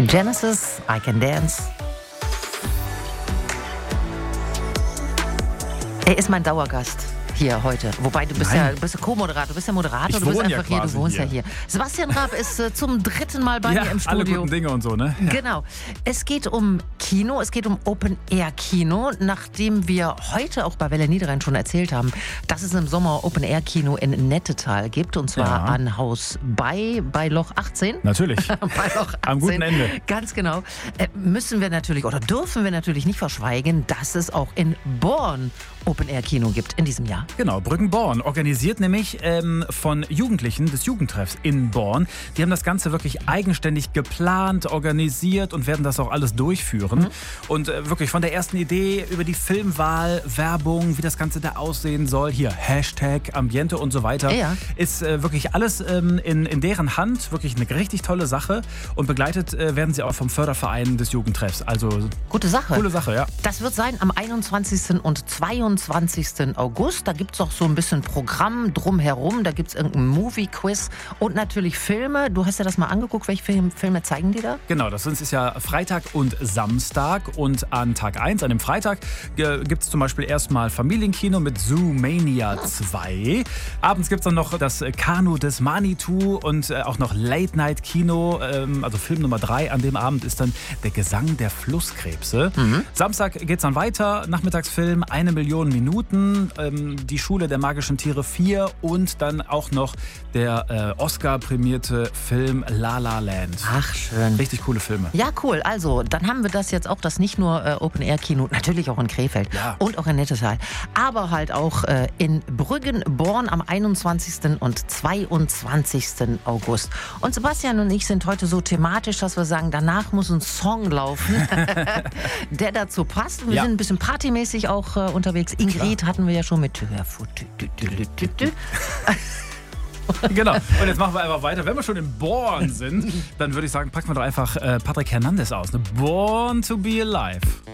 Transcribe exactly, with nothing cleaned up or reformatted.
Genesis, I Can Dance. Er ist mein Dauergast hier heute. Wobei, du bist Nein. ja, du bist ja Co-Moderator, du bist ja Moderator, Ich du bist wohne einfach ja hier, du quasi wohnst hier. ja hier. Sebastian Raab ist äh, zum dritten Mal bei Ja, mir im alle Studio. guten Dinge und so, ne? Ja. Genau. Es geht um Kino, es geht um Open-Air-Kino, nachdem wir heute auch bei Welle Niederrhein schon erzählt haben, dass es im Sommer Open-Air-Kino in Nettetal gibt, und zwar Ja. an Haus bei, bei Loch achtzehn. Natürlich. Bei Loch achtzehn. Am guten Ende. Ganz genau. Äh, müssen wir natürlich oder dürfen wir natürlich nicht verschweigen, dass es auch in Born Open-Air-Kino gibt in diesem Jahr. Genau, Brückenborn organisiert nämlich ähm, von Jugendlichen des Jugendtreffs in Born. Die haben das Ganze wirklich eigenständig geplant, organisiert und werden das auch alles durchführen. Mhm. Und äh, wirklich von der ersten Idee über die Filmwahl, Werbung, wie das Ganze da aussehen soll, hier Hashtag, Ambiente und so weiter, Ja. ist äh, wirklich alles ähm, in, in deren Hand. Wirklich eine richtig tolle Sache. Und begleitet äh, werden sie auch vom Förderverein des Jugendtreffs. Also Gute Sache. coole Sache, ja. Das wird sein am einundzwanzigsten und zweiundzwanzigsten August. Da gibt es auch so ein bisschen Programm drumherum. Da gibt es irgendein Movie-Quiz und natürlich Filme. Du hast ja das mal angeguckt. Welche Film, Filme zeigen die da? Genau, das ist ja Freitag und Samstag. Und an Tag eins, an dem Freitag, äh, gibt es zum Beispiel erstmal Familienkino mit Zoomania zwei. Abends gibt es dann noch das Kanu des Manitou und äh, auch noch Late-Night-Kino. Ähm, also Film Nummer drei an dem Abend ist dann der Gesang der Flusskrebse. Mhm. Samstag geht es dann weiter. Nachmittagsfilm, eine Million Minuten. Ähm, die Schule der magischen Tiere vier und dann auch noch der äh, Oscar-prämierte Film La La Land. Ach, schön. Richtig coole Filme. Ja, cool. Also, dann haben wir das jetzt auch, das nicht nur äh, Open-Air-Kino, natürlich auch in Krefeld Ja. und auch in Nettetal, aber halt auch äh, in Brüggen-Born am einundzwanzigsten und zweiundzwanzigsten August. Und Sebastian und ich sind heute so thematisch, dass wir sagen, danach muss ein Song laufen, der dazu passt. Und wir Ja. sind ein bisschen partymäßig auch äh, unterwegs. Ingrid hatten wir ja schon mit Hörfu. Genau. Und jetzt machen wir einfach weiter. Wenn wir schon in Born sind, dann würde ich sagen, packen wir doch einfach äh, Patrick Hernandez aus. Ne? Born to be alive.